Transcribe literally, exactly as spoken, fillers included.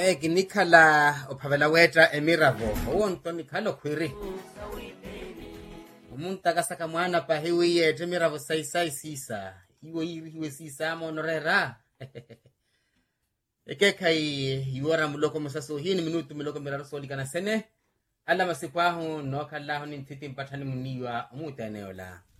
Eh ginikhala ophavela weta emiravo uwonto nikhalo khwiri umuntu akasaka mwana pa hiwi yete miravo saisai sisa iwe iwe sisa monorera ekekai yuora muloko musaso hini minutu muloko miraro soli kana sene ala masikwahu no kallahu ni ntiti mpathani muniwa umuta eneola